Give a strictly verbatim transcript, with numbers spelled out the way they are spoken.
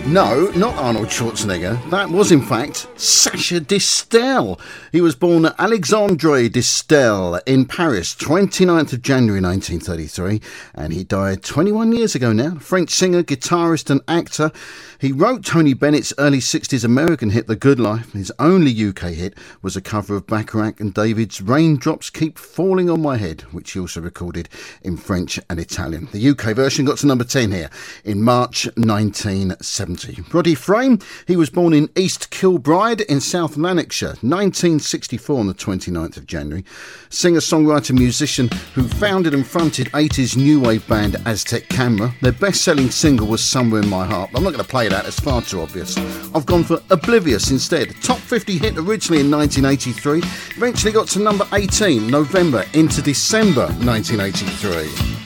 No, not Arnold Schwarzenegger. That was, in fact, Sacha Distel. He was born at Alexandre Distel in Paris, twenty-ninth of January nineteen thirty-three, and he died twenty-one years ago now. French singer, guitarist and actor. He wrote Tony Bennett's early sixties American hit The Good Life. His only U K hit was a cover of Bacharach and David's Raindrops Keep Falling on My Head, which he also recorded in French and Italian. The U K version got to number ten here in March nineteen seventy. Roddy Frame, he was born in East Kilbride in South Lanarkshire, nineteen sixty-four on the twenty-ninth of January. Singer, songwriter, musician who founded and fronted eighties new wave band Aztec Camera. Their best-selling single was Somewhere in My Heart. I'm not going to play that, it's far too obvious. I've gone for Oblivious instead. Top fifty hit originally in nineteen eighty-three, eventually got to number eighteen, November into December nineteen eighty-three.